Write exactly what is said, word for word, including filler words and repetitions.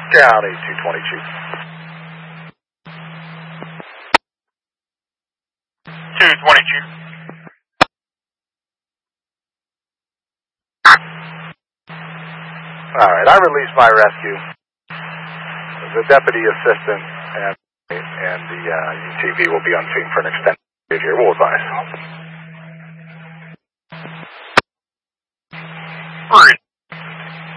County two twenty-two. two twenty-two. All right, I released my rescue. The deputy assistant and, and the uh, U T V will be on scene for an extended period here. We'll advise. All right.